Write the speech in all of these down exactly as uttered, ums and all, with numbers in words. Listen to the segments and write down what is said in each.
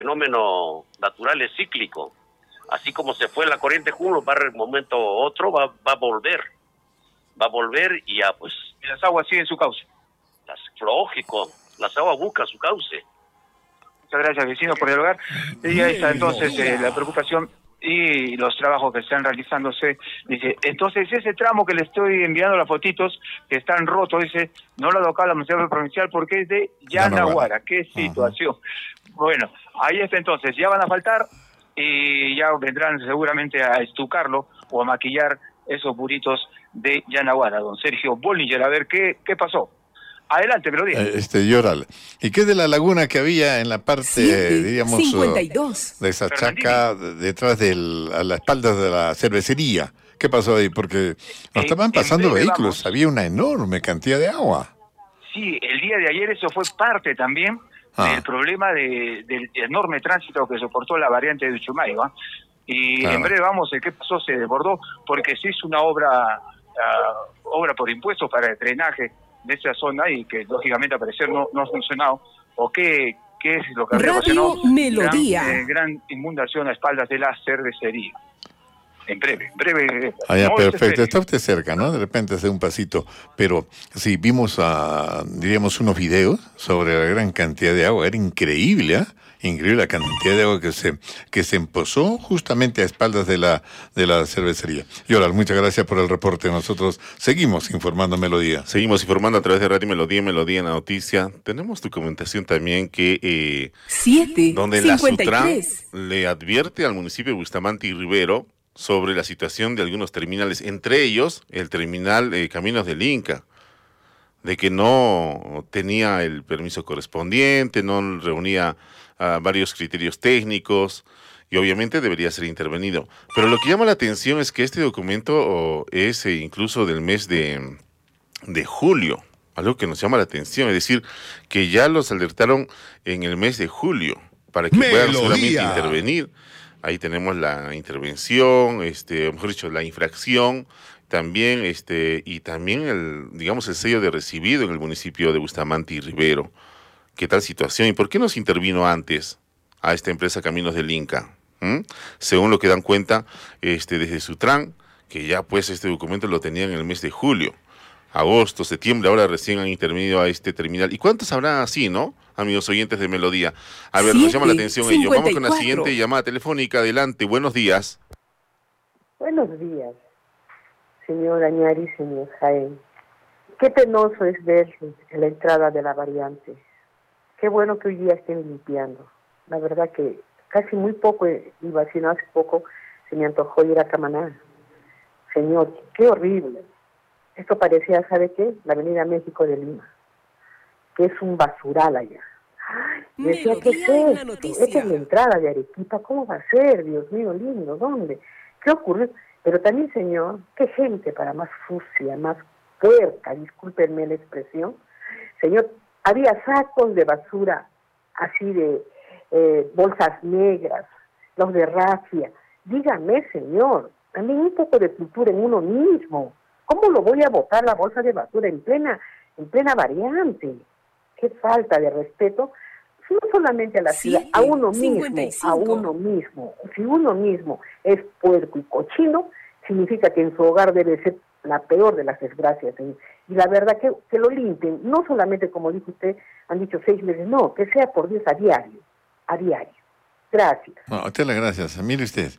fenómeno natural es cíclico. Así como se fue la corriente Juno, va a un momento u otro, va, va a volver. Va a volver y ya pues... Y las aguas siguen su cauce. Las, lógico, las aguas buscan su cauce. Muchas gracias, vecino, por dialogar. Y ahí está entonces eh, la preocupación y los trabajos que están realizándose. Dice, entonces ese tramo que le estoy enviando las fotitos, que están rotos, dice, no lo ha tocado la municipalidad provincial porque es de Yanaguara. Qué situación. Uh-huh. Bueno, ahí está entonces, ya van a faltar y ya vendrán seguramente a estucarlo o a maquillar esos buritos de Yanaguara. Don Sergio Bollinger, a ver qué, qué pasó. Adelante, Melodía. Eh, este, Yoral. ¿Y qué de la laguna que había en la parte, sí, diríamos, cincuenta y dos. De esa chaca, detrás de a la espalda de la cervecería? ¿Qué pasó ahí? Porque nos eh, estaban pasando breve, vehículos, vamos. Había una enorme cantidad de agua. Sí, el día de ayer eso fue parte también ah. del problema de, del enorme tránsito que soportó la variante de Uchumayo. ¿eh? Y claro. En breve vamos, ¿qué pasó? Se desbordó porque se hizo una obra, uh, obra por impuestos para el drenaje de esa zona y que lógicamente al parecer no, no ha funcionado, o qué, qué es lo que habría Radio Melodía. Gran, eh, gran inundación a espaldas de la cervecería. En breve, en breve. Ah, ya, perfecto, está usted cerca, ¿no? De repente hace un pasito, pero sí, vimos, uh, diríamos, unos videos sobre la gran cantidad de agua, era increíble, ¿eh? Increíble la cantidad de agua que se que se empozó justamente a espaldas de la de la cervecería. Yoral, muchas gracias por el reporte. Nosotros seguimos informando Melodía. Seguimos informando a través de Radio Melodía, Melodía en la noticia. Tenemos documentación también que eh, Siete, donde cincuenta y tres. La Sutran le advierte al municipio de Bustamante y Rivero sobre la situación de algunos terminales, entre ellos el terminal eh, Caminos del Inca, de que no tenía el permiso correspondiente, no reunía Uh, varios criterios técnicos y obviamente debería ser intervenido. Pero lo que llama la atención es que este documento oh, es eh, incluso del mes de, de julio, algo que nos llama la atención, es decir, que ya los alertaron en el mes de julio para que Melodía. Puedan solamente intervenir. Ahí tenemos la intervención, este, mejor dicho, la infracción, también, este, y también el, digamos, el sello de recibido en el municipio de Bustamante y Rivero. ¿Qué tal situación? ¿Y por qué no se intervino antes a esta empresa Caminos del Inca? ¿Mm? Según lo que dan cuenta este, desde Sutran, que ya pues este documento lo tenían en el mes de julio, agosto, septiembre, ahora recién han intervenido a este terminal. ¿Y cuántos habrá así, no? Amigos oyentes de Melodía. A ver, Siete, nos llama la atención ello. Vamos con la siguiente llamada telefónica. Adelante, buenos días. Buenos días, señor Añari, señor Jaén. Qué penoso es ver la entrada de la variante. Qué bueno que hoy día estén limpiando. La verdad que casi muy poco iba, sino hace poco se me antojó ir a Camaná. Señor, qué horrible. Esto parecía, ¿sabe qué? La Avenida México de Lima, que es un basural allá. Ay, decía, ¿qué es esto? Esta es la entrada de Arequipa, ¿cómo va a ser? Dios mío, lindo, ¿dónde? ¿Qué ocurre? Pero también, señor, qué gente para más sucia, más puerca, discúlpenme la expresión. Señor, había sacos de basura, así de eh, bolsas negras, los de rafia. Dígame, señor, también un poco de cultura en uno mismo. ¿Cómo lo voy a botar la bolsa de basura en plena, en plena variante? Qué falta de respeto, no solamente a la ciudad, a uno mismo, a uno mismo. Si uno mismo es puerco y cochino, significa que en su hogar debe ser la peor de las desgracias. ¿eh? Y la verdad que, que lo limpien, no solamente como dijo usted, han dicho seis meses, no, que sea por Dios a diario, a diario. Gracias. No, a usted las gracias. Mire usted,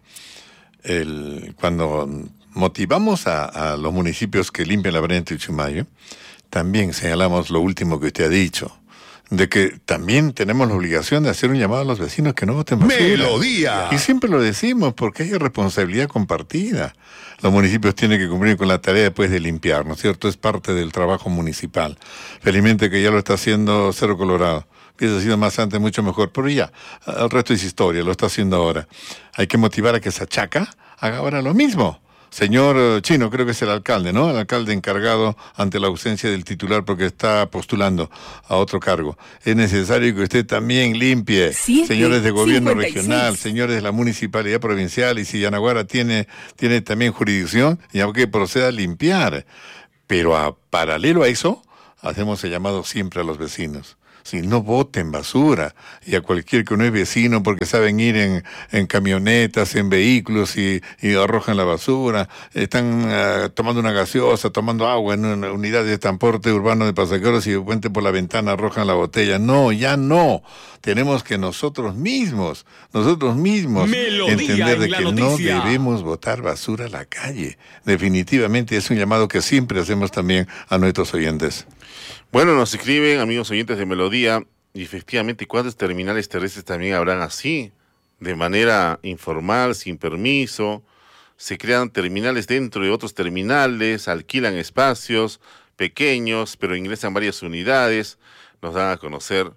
el, cuando motivamos a, a los municipios que limpian la variante de Uchumayo, también señalamos lo último que usted ha dicho, de que también tenemos la obligación de hacer un llamado a los vecinos que no voten basura. ¡Melodía! Y siempre lo decimos, porque hay responsabilidad compartida. Los municipios tienen que cumplir con la tarea después de limpiar, ¿no es cierto? Es parte del trabajo municipal. Felizmente que ya lo está haciendo Cerro Colorado. Hubiese sido más antes, mucho mejor. Pero ya, el resto es historia, lo está haciendo ahora. Hay que motivar a que Sachaca haga ahora lo mismo. Señor Chino, creo que es el alcalde, ¿no? El alcalde encargado ante la ausencia del titular porque está postulando a otro cargo. Es necesario que usted también limpie, Siete, señores de gobierno cincuenta y seis. Regional, señores de la municipalidad provincial, y si Yanaguara tiene, tiene también jurisdicción, ya que proceda a limpiar. Pero a paralelo a eso, hacemos el llamado siempre a los vecinos. Si no boten basura, y a cualquier que no es vecino porque saben ir en, en camionetas, en vehículos y, y arrojan la basura, están uh, tomando una gaseosa, tomando agua en una unidad de transporte urbano de pasajeros y de repente por la ventana arrojan la botella. No, ya no. Tenemos que nosotros mismos, nosotros mismos Melodía entender de que noticia. No debemos botar basura a la calle. Definitivamente es un llamado que siempre hacemos también a nuestros oyentes. Bueno, nos escriben amigos oyentes de Melodía, y efectivamente, ¿cuántos terminales terrestres también habrán así? De manera informal, sin permiso, se crean terminales dentro de otros terminales, alquilan espacios pequeños, pero ingresan varias unidades, nos dan a conocer,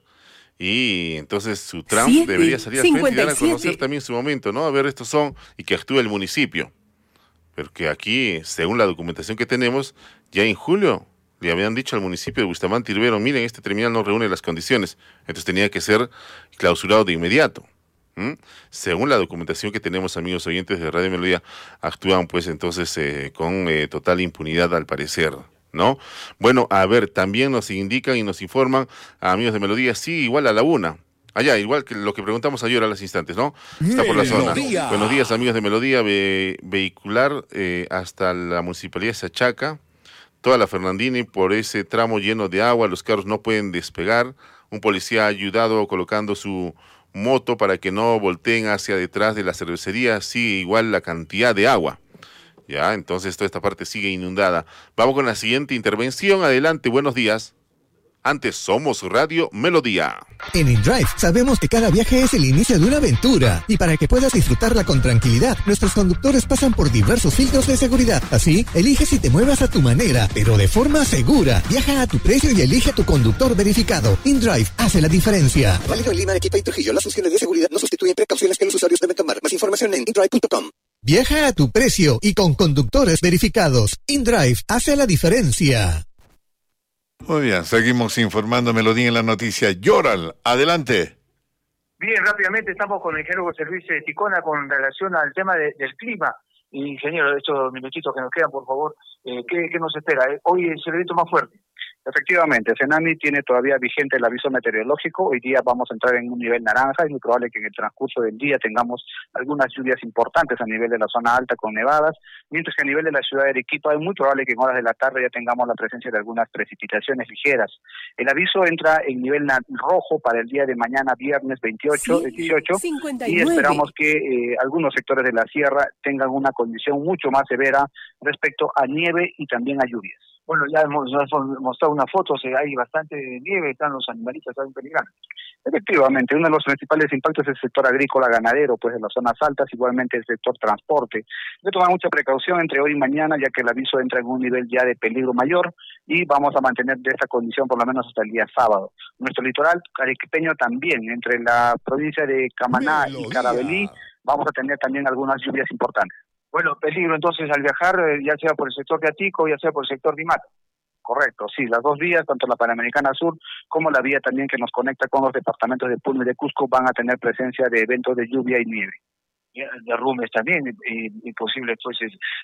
y entonces su tram Siete, debería salir al frente y dar a cincuenta y siete. conocer también su momento, ¿no? A ver, estos son, y que actúe el municipio. Porque aquí, según la documentación que tenemos, ya en julio le habían dicho al municipio de Bustamante y Rivero, miren, este terminal no reúne las condiciones, entonces tenía que ser clausurado de inmediato. ¿Mm? Según la documentación que tenemos, amigos oyentes de Radio Melodía, actúan pues entonces eh, con eh, total impunidad al parecer, ¿no? Bueno, a ver, también nos indican y nos informan a amigos de Melodía, sí, igual a la una. Allá, igual que lo que preguntamos ayer a los instantes, ¿no? Está por la zona. Melodía. Buenos días, amigos de Melodía, ve, vehicular eh, hasta la municipalidad de Sachaca, toda la Fernandini, por ese tramo lleno de agua, los carros no pueden despegar. Un policía ha ayudado colocando su moto para que no volteen hacia detrás de la cervecería, sigue igual la cantidad de agua. Ya, entonces toda esta parte sigue inundada. Vamos con la siguiente intervención. Adelante, buenos días. Antes somos Radio Melodía. En InDrive sabemos que cada viaje es el inicio de una aventura y para que puedas disfrutarla con tranquilidad, nuestros conductores pasan por diversos filtros de seguridad. Así, elige si te muevas a tu manera, pero de forma segura. Viaja a tu precio y elige a tu conductor verificado. InDrive hace la diferencia. Válido en Lima, Arequipa y Trujillo. Las funciones de seguridad no sustituyen precauciones que los usuarios deben tomar. Más información en indrive punto com. Viaja a tu precio y con conductores verificados. InDrive hace la diferencia. Muy bien, seguimos informando Melodía en la noticia. Yoral, adelante. Bien, rápidamente estamos con el ingeniero de servicio de Ticona con relación al tema de, del clima. Ingeniero, estos minutitos que nos quedan, por favor, eh, ¿qué, ¿qué nos espera? Hoy es el evento más fuerte. Efectivamente, Senami tiene todavía vigente el aviso meteorológico. Hoy día vamos a entrar en un nivel naranja. Es muy probable que en el transcurso del día tengamos algunas lluvias importantes a nivel de la zona alta con nevadas, mientras que a nivel de la ciudad de Arequipa es muy probable que en horas de la tarde ya tengamos la presencia de algunas precipitaciones ligeras. El aviso entra en nivel rojo para el día de mañana, viernes veintiocho, dieciocho, y esperamos que eh, algunos sectores de la sierra tengan una condición mucho más severa respecto a nieve y también a lluvias. Bueno, ya hemos, nos hemos mostrado una foto, o sea, hay bastante nieve, están los animalitos, están peligrando. Efectivamente, uno de los principales impactos es el sector agrícola ganadero, pues en las zonas altas, igualmente el sector transporte. Hay que tomar mucha precaución entre hoy y mañana, ya que el aviso entra en un nivel ya de peligro mayor y vamos a mantener de esta condición por lo menos hasta el día sábado. Nuestro litoral arequipeño también, entre la provincia de Camaná Melodía. y Carabalí, vamos a tener también algunas lluvias importantes. Bueno, peligro entonces al viajar, ya sea por el sector de Atico, ya sea por el sector de Imata. Correcto, sí, las dos vías, tanto la Panamericana Sur como la vía también que nos conecta con los departamentos de Puno y de Cusco, van a tener presencia de eventos de lluvia y nieve. Derrumbes también, y, y posibles pues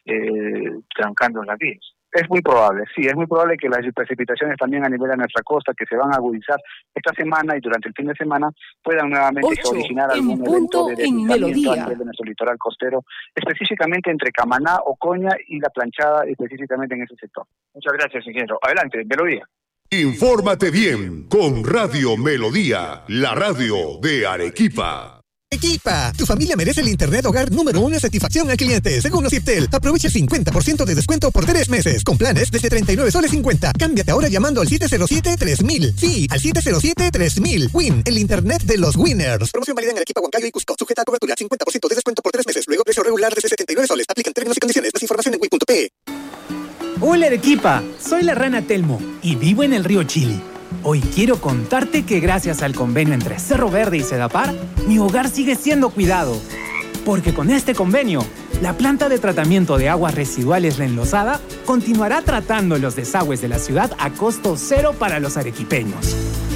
eh, trancando las vías. Es muy probable, sí, es muy probable que las precipitaciones también a nivel de nuestra costa, que se van a agudizar esta semana y durante el fin de semana, puedan nuevamente Ocho, originar algún evento de deslizamiento a nivel de nuestro litoral costero, específicamente entre Camaná, Ocoña y La Planchada, específicamente en ese sector. Muchas gracias, ingeniero. Adelante, Melodía. Infórmate bien con Radio Melodía, la radio de Arequipa. Arequipa, tu familia merece el internet hogar número uno en satisfacción al cliente. Según Ociptel, aprovecha el cincuenta por ciento de descuento por tres meses, con planes desde treinta y nueve soles cincuenta. Cámbiate ahora llamando al siete cero siete tres mil. Sí, al siete cero siete tres mil. Win, el internet de los winners. Promoción válida en Arequipa, Huancayo y Cusco. Sujeta a cobertura, cincuenta por ciento de descuento por tres meses. Luego precio regular desde setenta y nueve soles. Aplican términos y condiciones. Más información en win punto pe. Hola Arequipa, soy la rana Telmo y vivo en el río Chili. Hoy quiero contarte que gracias al convenio entre Cerro Verde y Sedapar, mi hogar sigue siendo cuidado. Porque con este convenio, la planta de tratamiento de aguas residuales La Enlosada continuará tratando los desagües de la ciudad a costo cero para los arequipeños.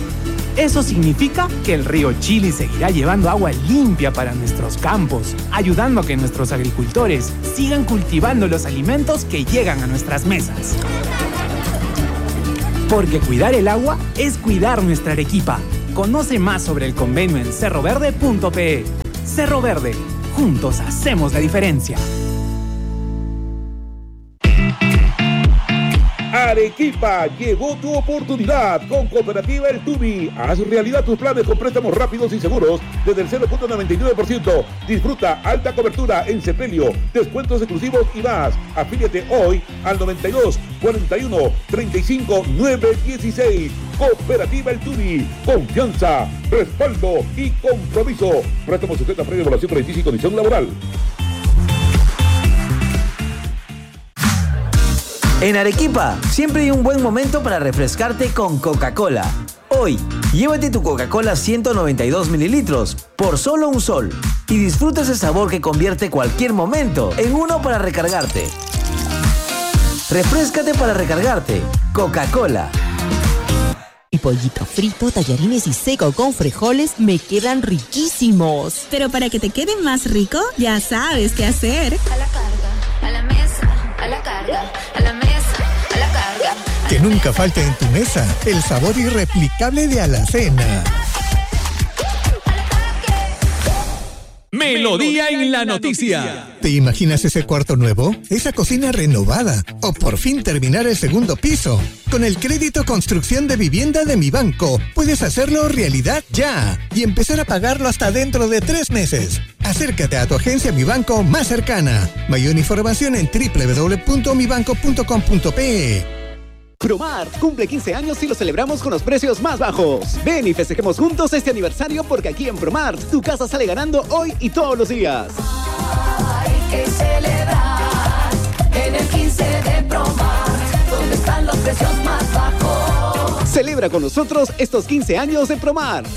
Eso significa que el río Chili seguirá llevando agua limpia para nuestros campos, ayudando a que nuestros agricultores sigan cultivando los alimentos que llegan a nuestras mesas. Porque cuidar el agua es cuidar nuestra Arequipa. Conoce más sobre el convenio en cerro verde punto pe. Cerro Verde, juntos hacemos la diferencia. Arequipa, llegó tu oportunidad con Cooperativa El Tubi. Haz realidad tus planes con préstamos rápidos y seguros desde el cero punto noventa y nueve por ciento. Disfruta alta cobertura en Sepelio, descuentos exclusivos y más. Afíliate hoy al noventa y dos, cuarenta y uno, treinta y cinco, nueve dieciséis. Cooperativa El Tubi, confianza, respaldo y compromiso. Préstamo sujeto a previa evaluación crediticia y condición laboral. En Arequipa, siempre hay un buen momento para refrescarte con Coca-Cola. Hoy, llévate tu Coca-Cola ciento noventa y dos mililitros por solo un sol y disfruta ese sabor que convierte cualquier momento en uno para recargarte. Refréscate para recargarte. Coca-Cola. Mi pollito frito, tallarines y seco con frijoles me quedan riquísimos. Pero para que te queden más rico, ya sabes qué hacer. A la carga, a la mesa, a la carga, a la mesa, a la carga. Que nunca falte en tu mesa el sabor irreplicable de Alacena. Melodía en la noticia. ¿Te imaginas ese cuarto nuevo? ¿Esa cocina renovada? ¿O por fin terminar el segundo piso? Con el crédito construcción de vivienda de Mi Banco, puedes hacerlo realidad ya y empezar a pagarlo hasta dentro de tres meses. Acércate a tu agencia Mi Banco más cercana. Mayor información en doble u doble u doble u punto mi banco punto com punto pe. Promart cumple quince años y lo celebramos con los precios más bajos. Ven y festejemos juntos este aniversario porque aquí en Promart tu casa sale ganando hoy y todos los días. Hay que celebrar en el quince de Promart, donde están los precios más bajos. Celebra con nosotros estos quince años de Promart.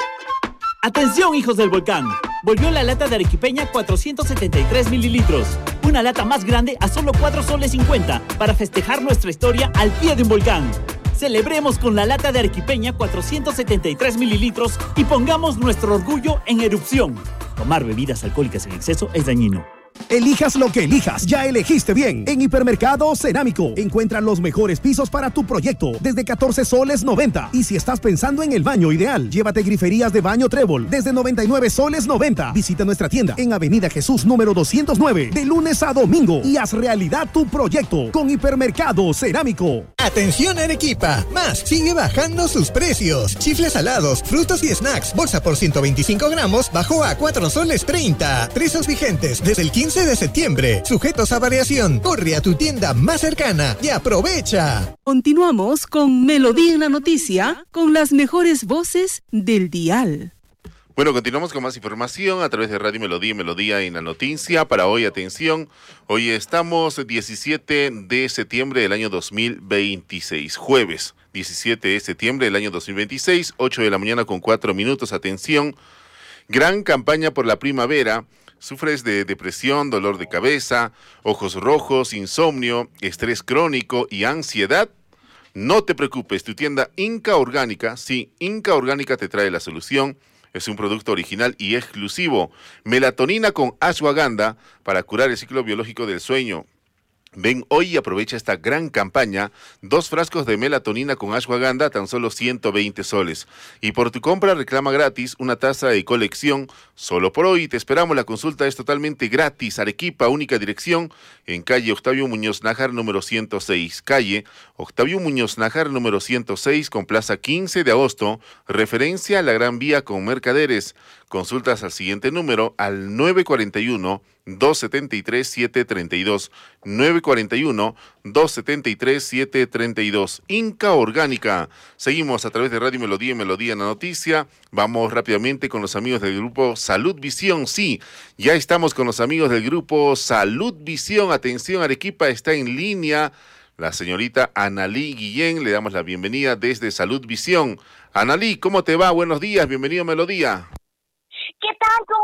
Atención, hijos del volcán. Volvió la lata de arequipeña cuatrocientos setenta y tres mililitros. Una lata más grande a solo cuatro soles cincuenta para festejar nuestra historia al pie de un volcán. Celebremos con la lata de arequipeña cuatrocientos setenta y tres mililitros y pongamos nuestro orgullo en erupción. Tomar bebidas alcohólicas en exceso es dañino. Elijas lo que elijas, ya elegiste bien. En Hipermercado Cerámico encuentran los mejores pisos para tu proyecto desde catorce soles noventa. Y si estás pensando en el baño ideal, llévate griferías de baño Trébol desde noventa y nueve soles noventa. Visita nuestra tienda en Avenida Jesús número doscientos nueve de lunes a domingo y haz realidad tu proyecto con Hipermercado Cerámico. Atención Arequipa, más sigue bajando sus precios. Chifles salados, frutos y snacks, bolsa por ciento veinticinco gramos bajó a cuatro soles treinta. Precios vigentes desde el quince de septiembre, sujetos a variación. Corre a tu tienda más cercana y aprovecha. Continuamos con Melodía en la noticia, con las mejores voces del dial. Bueno, continuamos con más información a través de Radio Melodía, Melodía en la noticia. Para hoy, atención, hoy estamos diecisiete de septiembre del año dos mil veintiséis, jueves diecisiete de septiembre del año dos mil veintiséis, ocho de la mañana con cuatro minutos, atención, gran campaña por la primavera. ¿Sufres de depresión, dolor de cabeza, ojos rojos, insomnio, estrés crónico y ansiedad? No te preocupes, tu tienda Inca Orgánica, sí, Inca Orgánica te trae la solución. Es un producto original y exclusivo. Melatonina con ashwagandha para curar el ciclo biológico del sueño. Ven hoy y aprovecha esta gran campaña. Dos frascos de melatonina con ashwagandha a tan solo ciento veinte soles. Y por tu compra reclama gratis una taza de colección. Solo por hoy te esperamos. La consulta es totalmente gratis. Arequipa, única dirección en calle Octavio Muñoz Nájar número ciento seis. Calle Octavio Muñoz Nájar número ciento seis con plaza quince de agosto. Referencia a la Gran Vía con Mercaderes. Consultas al siguiente número al nueve cuatro uno, dos siete tres, siete tres dos. nueve cuatro uno, dos siete tres, siete tres dos. Inca Orgánica. Seguimos a través de Radio Melodía y Melodía en la noticia. Vamos rápidamente con los amigos del grupo Salud Visión. Sí, ya estamos con los amigos del grupo Salud Visión. Atención, Arequipa está en línea la señorita Analí Guillén. Le damos la bienvenida desde Salud Visión. Analí, ¿cómo te va? Buenos días, bienvenido a Melodía. ¿Qué tal? ¿Cómo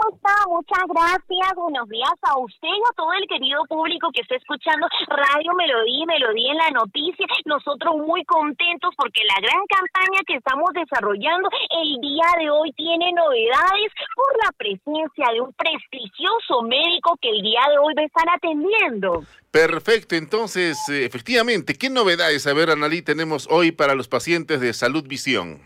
está? Muchas gracias. Buenos días a usted y a todo el querido público que está escuchando Radio Melodía y Melodía en la Noticia. Nosotros muy contentos porque la gran campaña que estamos desarrollando el día de hoy tiene novedades por la presencia de un prestigioso médico que el día de hoy va a estar atendiendo. Perfecto, entonces, eh, efectivamente, ¿qué novedades, a ver, Analí, tenemos hoy para los pacientes de Salud Visión?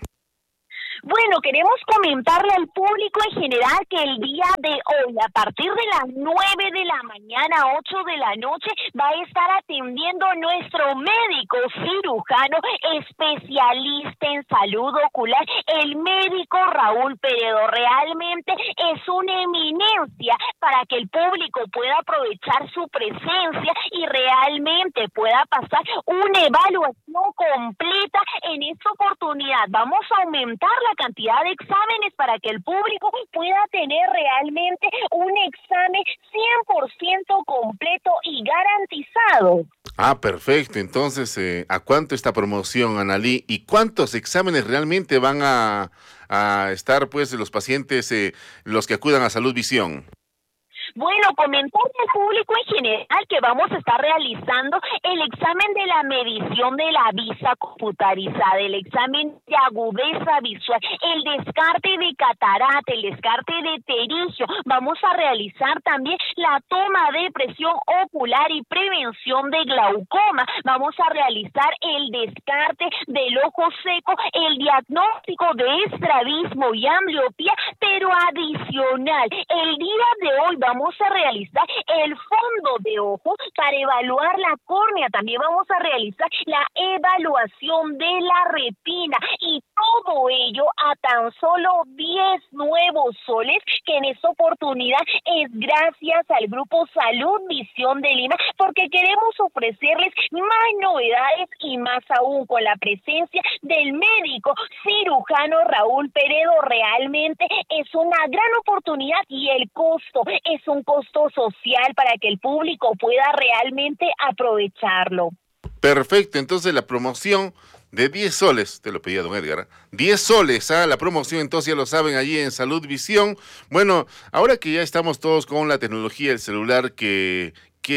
Bueno, queremos comentarle al público en general que el día de hoy, a partir de las nueve de la mañana, ocho de la noche, va a estar atendiendo nuestro médico cirujano especialista en salud ocular, el médico Raúl Peredo. Realmente es una eminencia para que el público pueda aprovechar su presencia y realmente pueda pasar una evaluación completa en esta oportunidad. Vamos a aumentar la cantidad de exámenes para que el público pueda tener realmente un examen cien por ciento completo y garantizado. Ah, perfecto. Entonces, eh, ¿a cuánto esta promoción, Analí? ¿Y cuántos exámenes realmente van a, a estar, pues, los pacientes, eh, los que acudan a Salud Visión? Bueno, comentarle al público en general que vamos a estar realizando el examen de la medición de la vista computarizada, el examen de agudeza visual, el descarte de catarata, el descarte de pterigio. Vamos a realizar también la toma de presión ocular y prevención de glaucoma. Vamos a realizar el descarte del ojo seco, el diagnóstico de estrabismo y ambliopía, pero adicional, el día de hoy vamos Vamos a realizar el fondo de ojo para evaluar la córnea. También vamos a realizar la evaluación de la retina y todo ello a tan solo diez nuevos soles, que en esta oportunidad es gracias al Grupo Salud Visión de Lima, porque queremos ofrecerles más novedades y más aún con la presencia del médico cirujano Raúl Peredo. Realmente es una gran oportunidad y el costo es un costo social para que el público pueda realmente aprovecharlo. Perfecto, entonces la promoción de diez soles, te lo pedía don Edgar, diez soles, ¿ah? La promoción, entonces ya lo saben, allí en Salud Visión. Bueno, ahora que ya estamos todos con la tecnología del celular que,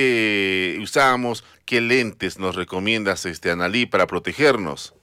que usamos, ¿qué lentes nos recomiendas, este, Analí, para protegernos?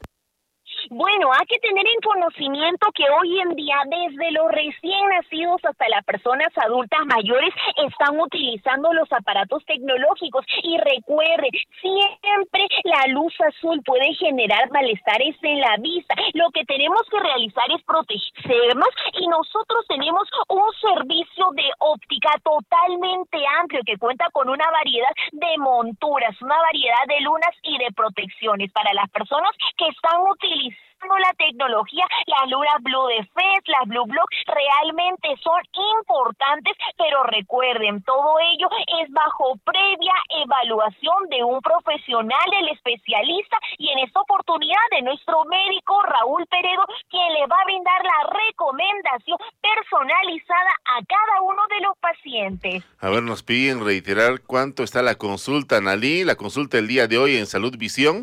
Bueno, hay que tener en conocimiento que hoy en día, desde los recién nacidos hasta las personas adultas mayores, están utilizando los aparatos tecnológicos. Y recuerde, siempre la luz azul puede generar malestares en la vista. Lo que tenemos que realizar es protegernos, y nosotros tenemos un servicio de óptica totalmente amplio que cuenta con una variedad de monturas, una variedad de lunas y de protecciones para las personas que están utilizando la tecnología. Las lunas Blue de F E S, las Blue Block, realmente son importantes, pero recuerden, todo ello es bajo previa evaluación de un profesional, el especialista, y en esta oportunidad de nuestro médico Raúl Peredo, quien le va a brindar la recomendación personalizada a cada uno de los pacientes. A ver, nos piden reiterar cuánto está la consulta, Analí, la consulta el día de hoy en Salud Visión.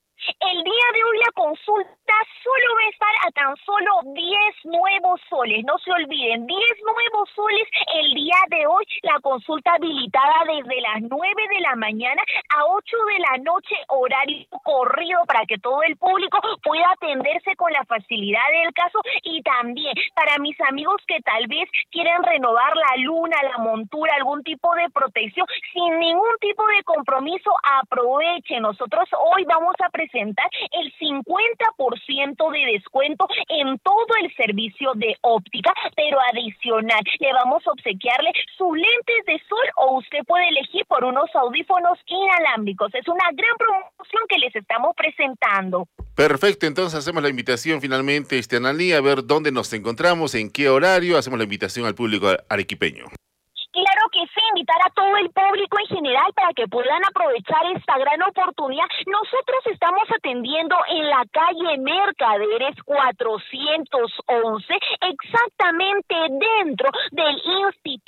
El día de hoy la consulta solo va a estar a tan solo diez nuevos soles. No se olviden, diez nuevos soles el día de hoy. La consulta habilitada desde las nueve de la mañana a ocho de la noche, horario corrido, para que todo el público pueda atenderse con la facilidad del caso. Y también para mis amigos que tal vez quieran renovar la luna, la montura, algún tipo de protección, sin ningún tipo de compromiso, aprovechen. Nosotros hoy vamos a presentar el cincuenta por ciento de descuento en todo el servicio de óptica, pero adicional le vamos a obsequiarle sus lentes de sol, o usted puede elegir por unos audífonos inalámbricos. Es una gran promoción que les estamos presentando. Perfecto, entonces hacemos la invitación finalmente, este, Analí, a ver dónde nos encontramos, en qué horario. Hacemos la invitación al público arequipeño. Claro que sí, invitar a todo el público en general para que puedan aprovechar esta gran oportunidad. Nosotros estamos atendiendo en la calle Mercaderes cuatrocientos once, exactamente dentro del Instituto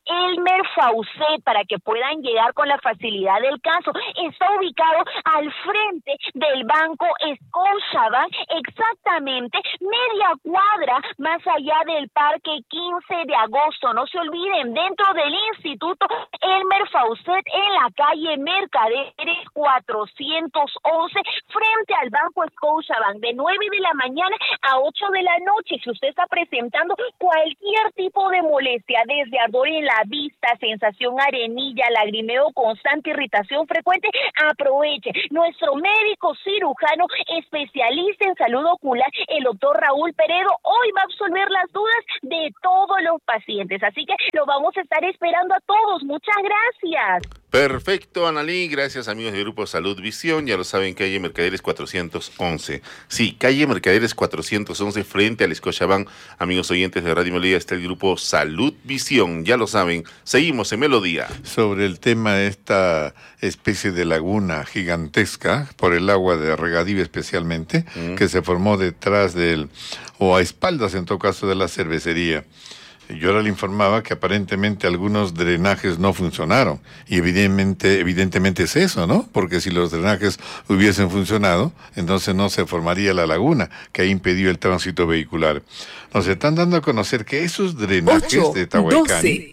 Elmer Faucet, para que puedan llegar con la facilidad del caso. Está ubicado al frente del banco Scotiabank, exactamente media cuadra más allá del Parque quince de agosto. No se olviden, dentro del Instituto Elmer Faucet, en la calle Mercaderes cuatrocientos once, frente al banco Scotiabank, de nueve de la mañana a ocho de la noche. Si usted está presentando cualquier tipo de molestia, desde ardor en la vista, sensación arenilla, lagrimeo constante, irritación frecuente, aproveche. Nuestro médico cirujano especialista en salud ocular, el doctor Raúl Peredo, hoy va a absolver las dudas de todos los pacientes. Así que lo vamos a estar esperando a todos. Muchas gracias. Perfecto, Analí, gracias amigos del Grupo Salud Visión, ya lo saben, calle Mercaderes cuatrocientos once. Sí, calle Mercaderes cuatrocientos once, frente al Scotiabank. Amigos oyentes de Radio Melodía, está el Grupo Salud Visión, ya lo saben. Seguimos en Melodía. Sobre el tema de esta especie de laguna gigantesca, por el agua de regadío especialmente, mm. que se formó detrás del, o a espaldas en todo caso, de la cervecería. Yo ahora le informaba que aparentemente algunos drenajes no funcionaron, y evidentemente, evidentemente es eso, ¿no? Porque si los drenajes hubiesen funcionado, entonces no se formaría la laguna que ha impedido el tránsito vehicular. Nos están dando a conocer que esos drenajes ocho, de Tahuaycán,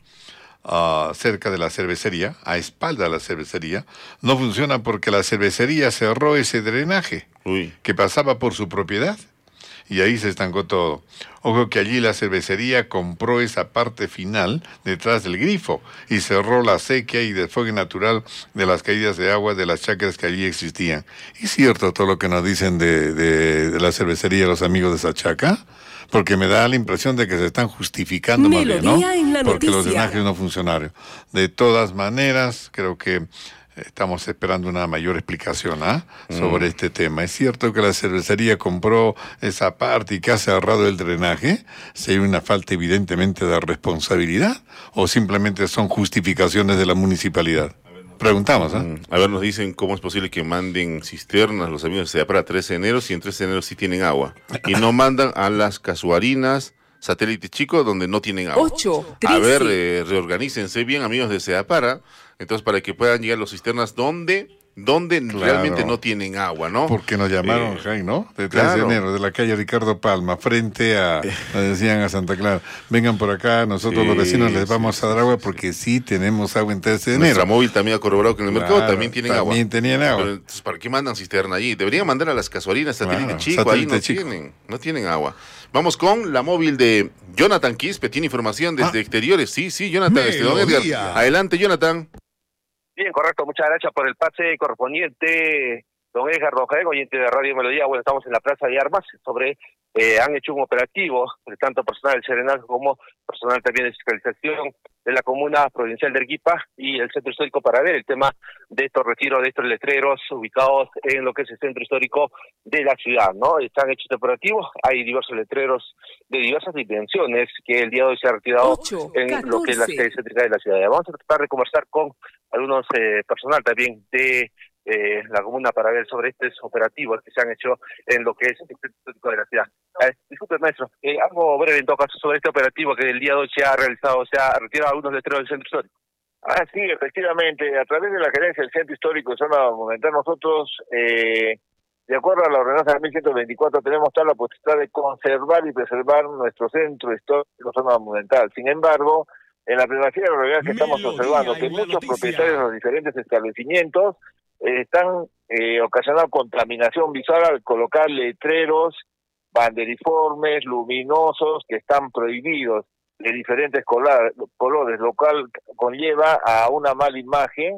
uh, cerca de la cervecería, a espalda de la cervecería, no funcionan porque la cervecería cerró ese drenaje Uy. que pasaba por su propiedad. Y ahí se estancó todo. Ojo que allí la cervecería compró esa parte final detrás del grifo y cerró la sequía y desfogue natural de las caídas de agua de las chacras que allí existían. ¿Es cierto todo lo que nos dicen de, de, de la cervecería los amigos de Sachaca? Porque me da la impresión de que se están justificando más bien, ¿no? Porque los drenajes no funcionaron. De todas maneras, creo que estamos esperando una mayor explicación ¿ah? sobre mm. este tema. ¿Es cierto que la cervecería compró esa parte y que ha cerrado el drenaje? ¿Si hay una falta evidentemente de responsabilidad o simplemente son justificaciones de la municipalidad? Preguntamos, ¿ah? ¿eh? A ver, nos dicen cómo es posible que manden cisternas los amigos de para trece de enero si en trece de enero sí tienen agua y no mandan a las Casuarinas, Satélite Chico, donde no tienen agua. ocho, a ver, eh, reorganícense bien, amigos de Sedapara, entonces para que puedan llegar los cisternas donde, donde claro. realmente no tienen agua, ¿no? Porque nos llamaron, eh, Jai, ¿no? De tres claro. de enero, de la calle Ricardo Palma, frente a, le decían a Santa Clara, vengan por acá, nosotros sí, los vecinos les vamos sí, a dar agua porque sí tenemos agua en trece de enero. Nuestra móvil también ha corroborado que en el claro, mercado también tienen también agua. También tenían agua. Pero, entonces, ¿para qué mandan cisterna allí? Deberían mandar a las Casuarinas, Satélite claro, Chico, satélite ahí no chico. tienen, no tienen agua. Vamos con la móvil de Jonathan Quispe, tiene información desde ah. exteriores. Sí, sí, Jonathan, este, don Edgar. Adelante, Jonathan. Bien, correcto, muchas gracias por el pase correspondiente, don Edgar Rojaego, oyente de Radio Melodía. Bueno, estamos en la Plaza de Armas, sobre, eh, han hecho un operativo, de tanto personal del Serenazgo como personal también de fiscalización de la comuna provincial de Arequipa y el centro histórico para ver el tema de estos retiros de estos letreros ubicados en lo que es el centro histórico de la ciudad, ¿no? Están hechos este operativo, hay diversos letreros de diversas dimensiones que el día de hoy se ha retirado ocho, en catorce. Lo que es la sede céntrica de la ciudad. Vamos a tratar de conversar con algunos eh, personal también de eh, la comuna para ver sobre estos operativos que se han hecho en lo que es el centro histórico de la ciudad. Eh, disculpe, maestro, eh, algo breve en todo caso sobre este operativo que el día de hoy se ha realizado, se ha retirado algunos letreros del centro histórico. Ah, sí, efectivamente, a través de la gerencia del centro histórico de zona monumental, nosotros, eh, de acuerdo a la ordenanza mil ciento veinticuatro, tenemos toda la potestad de conservar y preservar nuestro centro histórico zona monumental. Sin embargo, en la primacía de la realidad que estamos observando, que muchos noticia. propietarios de los diferentes establecimientos eh, están eh, ocasionando contaminación visual al colocar letreros banderiformes, luminosos, que están prohibidos de diferentes colores, lo cual conlleva a una mala imagen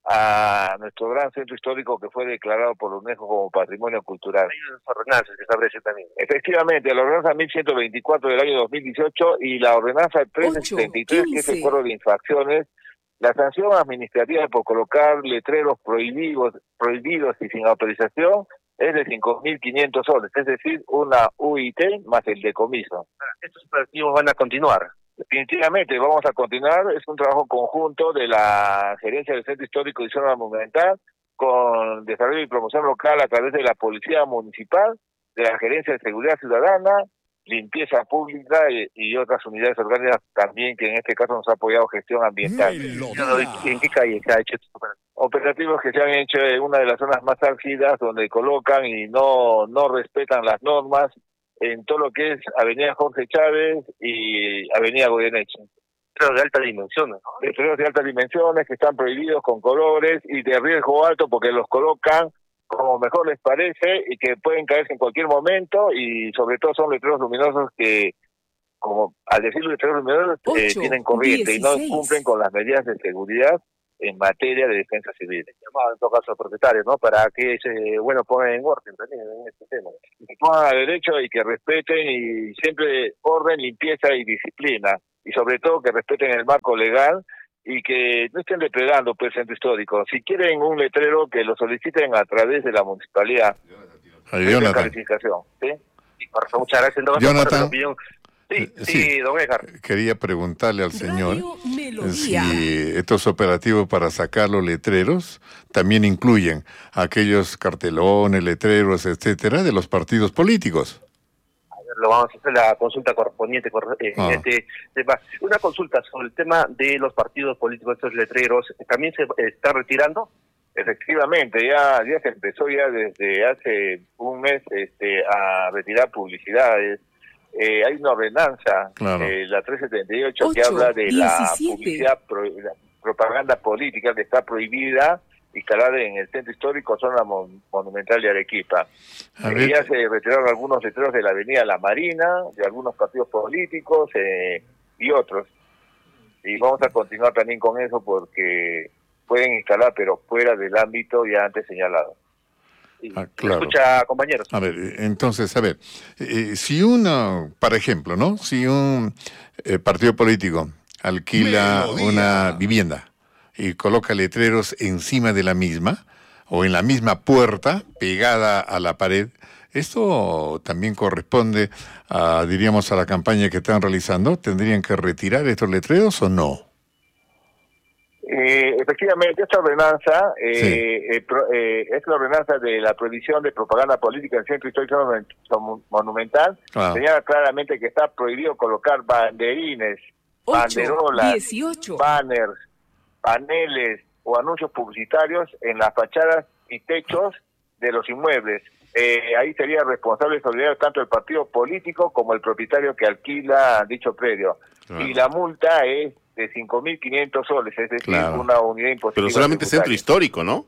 a nuestro gran centro histórico que fue declarado por la UNESCO como Patrimonio Cultural. Hay unas ordenanzas que se aprecian también. Efectivamente, la ordenanza mil ciento veinticuatro del año dos mil dieciocho y la ordenanza trece setenta y tres, que es el coro de infracciones, la sanción administrativa por colocar letreros prohibidos, prohibidos y sin autorización es de cinco mil quinientos soles, es decir, una U I T más el decomiso. Estos operativos van a continuar. Definitivamente, vamos a continuar. Es un trabajo conjunto de la Gerencia del Centro Histórico y Zona Monumental con Desarrollo y Promoción Local a través de la Policía Municipal, de la Gerencia de Seguridad Ciudadana, limpieza pública y, y otras unidades orgánicas también, que en este caso nos ha apoyado gestión ambiental. ¿En qué calle se ha hecho esto? Operativos que se han hecho en una de las zonas más álgidas, donde colocan y no no respetan las normas en todo lo que es Avenida Jorge Chávez y Avenida Goyeneche. Letreros de alta dimensión, ¿no? Letreros de altas dimensiones que están prohibidos con colores y de riesgo alto porque los colocan como mejor les parece y que pueden caerse en cualquier momento, y sobre todo son letreros luminosos que, como al decir letreros luminosos, eh, tienen corriente dieciséis. Y no cumplen con las medidas de seguridad en materia de defensa civil. Llamado en todo caso al propietario, ¿no? Para que ese bueno pongan en orden también en este tema. Que pongan a derecho y que respeten, y siempre orden, limpieza y disciplina, y sobre todo que respeten el marco legal y que no estén depredando pues, el centro histórico. Si quieren un letrero, que lo soliciten a través de la municipalidad. Ay, Jonathan. Calificación, ¿sí? Sí, correcto, muchas gracias. Entonces, Jonathan. Sí, sí, Sí. don Edgar. Quería preguntarle al señor Melodía. si estos operativos para sacar los letreros también incluyen aquellos cartelones, letreros, etcétera, de los partidos políticos. Lo vamos a hacer la consulta correspondiente eh, Ah. este tema. Una consulta sobre el tema de los partidos políticos, estos letreros, ¿también se está retirando? Efectivamente, ya ya se empezó ya desde hace un mes este, a retirar publicidades. Eh, hay una ordenanza, Claro. eh, la trescientos setenta y ocho, que Ocho, habla de la diecisiete. publicidad, pro- la propaganda política que está prohibida instalada en el centro histórico, zona mon- monumental de Arequipa. A Eh, ver. ya se retiraron algunos letreros de la avenida La Marina, de algunos partidos políticos eh, y otros. Y vamos a continuar también con eso porque pueden instalar, pero fuera del ámbito ya antes señalado. Ah, claro. Escucha, compañeros. A ver, entonces, a ver, eh, si uno, por ejemplo, ¿no? Si un eh, partido político alquila Melodía. una vivienda y coloca letreros encima de la misma o en la misma puerta pegada a la pared, ¿esto también corresponde a, diríamos, a la campaña que están realizando? ¿Tendrían que retirar estos letreros o no? Eh, efectivamente, esta ordenanza eh, Sí. eh, pro- eh, es la ordenanza de la prohibición de propaganda política en el centro histórico monument- monumental. Ah. Señala claramente que está prohibido colocar banderines, Ocho, banderolas, dieciocho. banners, paneles o anuncios publicitarios en las fachadas y techos de los inmuebles. Eh, ahí sería responsable solidario tanto el partido político como el propietario que alquila dicho predio. Claro. Y la multa es de cinco mil quinientos soles, es decir, Claro. una unidad impositiva. Pero solamente centro tributaria. histórico, ¿no?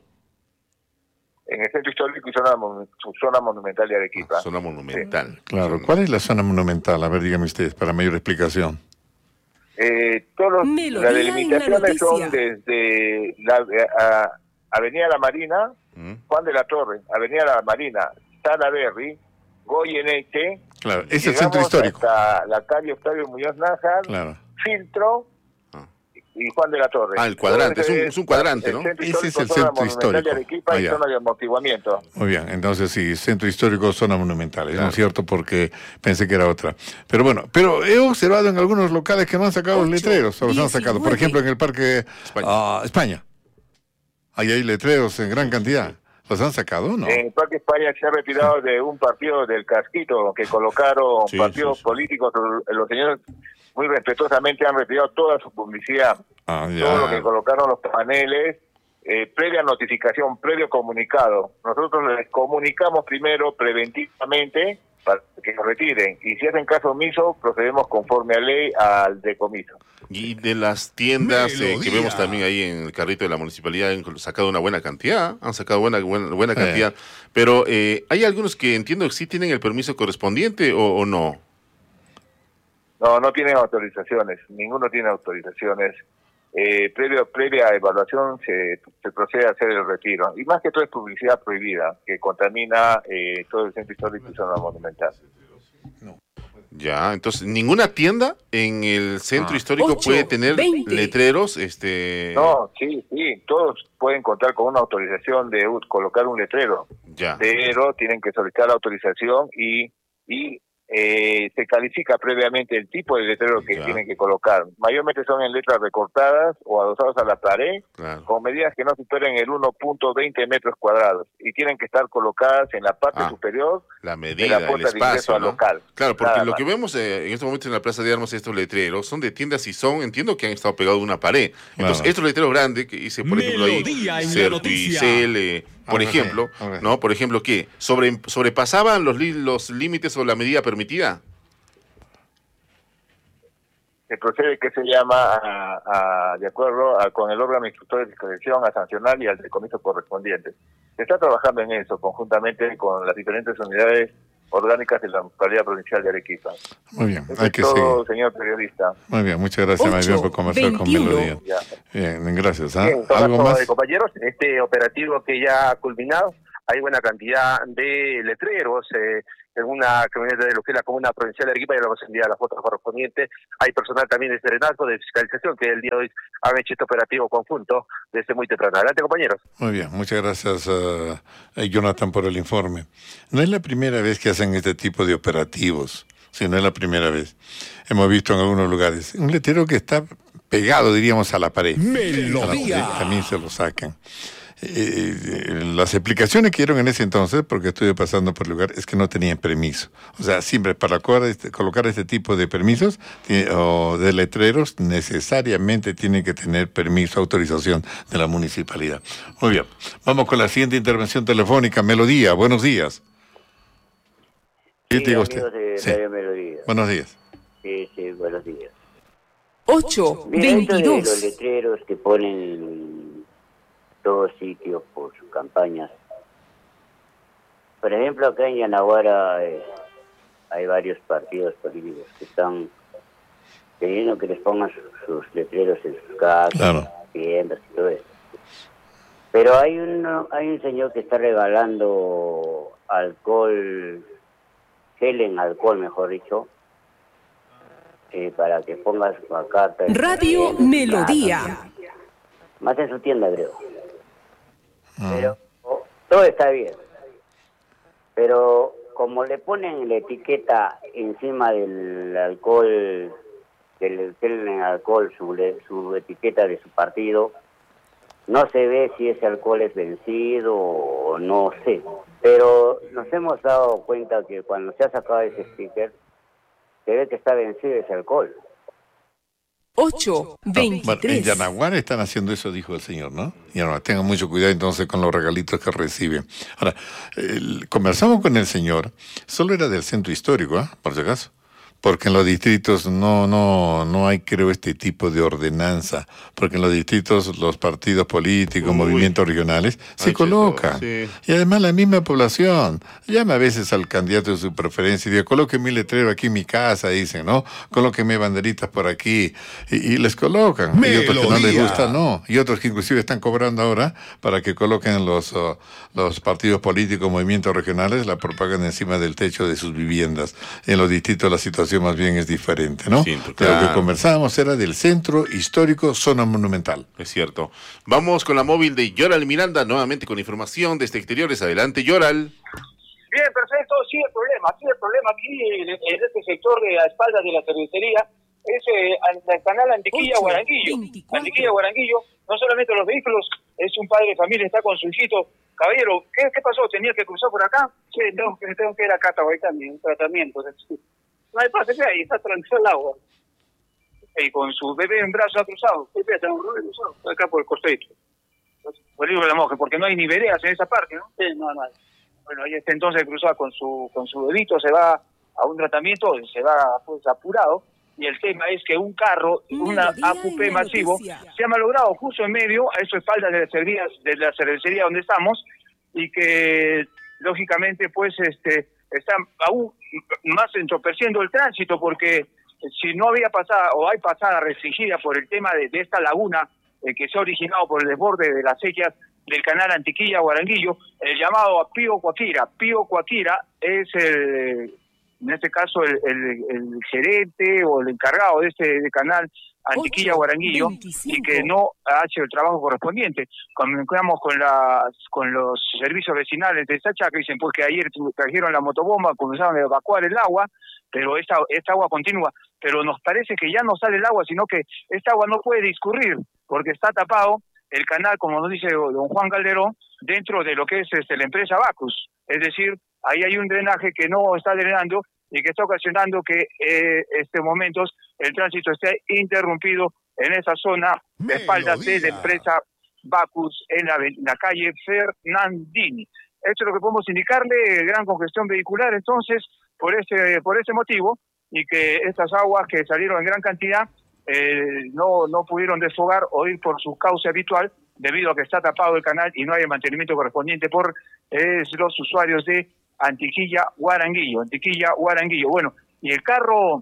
En el centro histórico y zona, mon- su zona monumental de Arequipa. Zona monumental. Claro, ¿cuál es la zona monumental? A ver, dígame ustedes, para mayor explicación. Eh, todos los- Melodía las en la delimitaciones son noticia. desde la a- Avenida La Marina, Juan de la Torre, Avenida La Marina, Salaberry, Goyeneche. Claro, es el llegamos centro histórico. hasta la calle Octavio Muñoz Nájar, Claro. Filtro y Juan de la Torre. Ah, el cuadrante, Todo es un- ese es un cuadrante, el ¿no? centro Ese es histórico, el zona centro monumental de histórico. Arequipa Ah, y ya. zona de amortiguamiento. Muy bien, entonces sí, centro histórico, zona monumental, ¿no Claro. es cierto? Porque pensé que era otra. Pero bueno, pero he observado en algunos locales que no han sacado los Ocho, letreros, o los han sacado. Por diecinueve. ejemplo, en el Parque España. ah, España. Ahí hay letreros en gran cantidad. ¿Los han sacado o no? En el Parque España se ha retirado de un partido del Casquito que colocaron Sí, partidos sí, sí. políticos. Los señores muy respetuosamente han retirado toda su publicidad, Ah, ya. todo lo que colocaron los paneles, eh, previa notificación, previo comunicado. Nosotros les comunicamos primero preventivamente para que nos retiren, y si hacen caso omiso, procedemos conforme a ley al decomiso. Y de las tiendas eh, que Melodía. vemos también ahí en el carrito de la municipalidad, han sacado una buena cantidad, han sacado buena buena, buena Sí. cantidad, pero eh, hay algunos que entiendo que sí tienen el permiso correspondiente o, o no. No, no tienen autorizaciones, ninguno tiene autorizaciones. Eh, previo, previa evaluación se, se procede a hacer el retiro. Y más que todo es publicidad prohibida, que contamina eh, todo el centro histórico y zona monumental. Ya, entonces ninguna tienda en el centro Ah. histórico Ocho, puede tener veinte. letreros, este, No, sí, sí, todos pueden contar con una autorización de u- colocar un letrero, ya. pero tienen que solicitar la autorización y, y eh, se califica previamente el tipo de letrero que claro. tienen que colocar. Mayormente son en letras recortadas o adosados a la pared, claro. con medidas que no superen el uno punto veinte metros cuadrados y tienen que estar colocadas en la parte ah, superior la medida, de la puerta el de ingreso espacio, al ¿no? local. Claro, porque Nada lo más. que vemos eh, en estos momentos en la Plaza de Armas, estos letreros, son de tiendas y son, entiendo que han estado pegados a una pared. Entonces, Claro. estos letreros grandes que dice, por ejemplo, ahí, Melodía en la noticia. Certuicel, eh, por Ok, ejemplo, ok. ¿no? Por ejemplo, ¿qué? Sobre, ¿Sobrepasaban los, li- los límites o la medida permitida? Se procede, que se llama, a, a- de acuerdo a, con el órgano instructor de fiscalización, a sancionar y al decomiso correspondiente. Se está trabajando en eso, conjuntamente con las diferentes unidades orgánicas de la Municipalidad Provincial de Arequipa. Muy bien, Eso hay es que todo, seguir. señor periodista. Muy bien, muchas gracias, más bien, por conversar con Melodía. Ya. Bien, gracias. ¿ah? Bien, en todo ¿Algo caso, más? eh, compañeros, este operativo que ya ha culminado, hay buena cantidad de letreros, eh, en una camioneta de lo que es la Comuna Provincial de Arequipa, ya lo hemos enviado a la foto correspondiente. Hay personal también de Serenazgo, de fiscalización, que el día de hoy han hecho este operativo conjunto desde muy temprano. Adelante, compañeros. Muy bien, muchas gracias, uh, Jonathan, por el informe. No es la primera vez que hacen este tipo de operativos, si no es la primera vez. Hemos visto en algunos lugares un letrero que está pegado, diríamos, a la pared. Melodía. A la pared, también se lo sacan. Eh, eh, las explicaciones que dieron en ese entonces, porque estuve pasando por el lugar, es que no tenían permiso. O sea, siempre para colocar este, colocar este tipo de permisos tiene, o de letreros, necesariamente tiene que tener permiso, autorización de la municipalidad. Muy bien, vamos con la siguiente intervención telefónica. Melodía, buenos días. ¿Qué Sí, diga amigos usted? de Sí. Radio Melodía. Buenos días. Sí, sí, buenos días. ocho Mira, esto de los veintidós. letreros que ponen en todos sitios por sus campañas. Por ejemplo, acá en Yanaguara eh, hay varios partidos políticos que están pidiendo que les pongan sus, sus letreros en sus casas, Claro. tiendas y todo eso. Pero hay uno, hay un señor que está regalando alcohol, gel en alcohol, mejor dicho, eh, para que pongas su carta. en su Radio tienda, en su Melodía. casa. Más en su tienda, creo. Pero oh, todo está bien. Pero como le ponen la etiqueta encima del alcohol, del gel en alcohol, su, le- su etiqueta de su partido, no se ve si ese alcohol es vencido o no sé. Pero nos hemos dado cuenta que cuando se ha sacado ese sticker, se ve que está vencido ese alcohol. ocho Bueno, en veintitrés. Yanaguara están haciendo eso, dijo el señor, ¿no? Y ahora tengan mucho cuidado entonces con los regalitos que reciben. Ahora, el- conversamos con el señor, solo era del centro histórico, ¿ah? Por si acaso. Porque en los distritos no, no, no hay, creo, este tipo de ordenanza. Porque en los distritos los partidos políticos, Uy. movimientos regionales, se Ay, colocan. Cheto, sí. Y además la misma población. Llama a veces al candidato de su preferencia y dice, coloque mi letrero aquí en mi casa, dicen, ¿no? Colóquenme banderitas por aquí. Y, y les colocan. Y otros que no les Melodía. gusta, no. Y otros que inclusive están cobrando ahora para que coloquen los, uh, los partidos políticos, movimientos regionales, la propaganda encima del techo de sus viviendas. En los distritos la situación más bien es diferente, ¿no? Sí, Pero claro. lo que conversábamos era del centro histórico, zona monumental. Es cierto. Vamos con la móvil de Yoral Miranda, nuevamente con información desde exteriores. Adelante, Yoral. Bien, perfecto, sí el problema, sí el problema aquí en, en este sector de a espaldas de la cervecería es eh, al- el canal Antiquilla-Guaranguillo. Antiquilla-Guaranguillo, no solamente los vehículos, es un padre de familia, está con su hijito. Caballero, ¿qué, qué pasó? ¿Tenía que cruzar por acá? Sí, tengo que, tengo que ir acá a Tahuay también, un tratamiento. No hay pase, que ahí está tranquilo el agua. Y con su bebé en brazos ha cruzado. Sí, tengo un bebé cruzado. Acá por el costadito. Por el libro de la monja, porque no hay ni veredas en esa parte, ¿no? Sí, no, no hay. Bueno, ahí está entonces cruzado con su con su bebito, se va a un tratamiento, se va pues apurado, y el tema es que un carro, una A Q P masivo, se ha malogrado justo en medio, a eso espaldas de las cervecerías, de la cervecería donde estamos, y que lógicamente pues este está aún más entorpeciendo el tránsito, porque si no había pasada o hay pasada restringida por el tema de, de esta laguna eh, que se ha originado por el desborde de las sequías del canal Antiquilla-Guaranguillo, el llamado a Pío Cuaquira. Pío Cuaquira es el, en este caso el, el, el gerente o el encargado de este de canal Antiquilla-Guaranguillo, y que no ha hecho el trabajo correspondiente. Comunicamos con las con los servicios vecinales de Sacha, que dicen pues que ayer trajeron la motobomba, comenzaron a evacuar el agua, pero esta, esta agua continúa, pero nos parece que ya no sale el agua, sino que esta agua no puede discurrir, porque está tapado el canal, como nos dice don Juan Calderón, dentro de lo que es este, la empresa Bacus. Es decir, ahí hay un drenaje que no está drenando y que está ocasionando que en eh, este momentos el tránsito esté interrumpido en esa zona de espaldas de la empresa Bacus en la, en la calle Fernandini. Esto es lo que podemos indicarle, gran congestión vehicular entonces por ese por ese motivo, y que estas aguas que salieron en gran cantidad eh, no no pudieron desfogar o ir por su cauce habitual debido a que está tapado el canal y no hay el mantenimiento correspondiente por eh, los usuarios de Antiquilla Guaranguillo, Antiquilla Guaranguillo. Bueno, y el carro